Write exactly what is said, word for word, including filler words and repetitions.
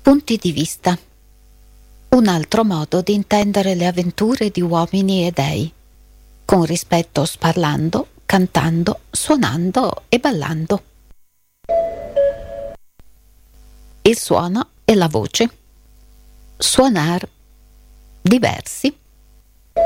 Punti di vista. Un altro modo di intendere le avventure di uomini e dei, con rispetto sparlando, cantando, suonando e ballando. Il suono e la voce. Suonar diversi,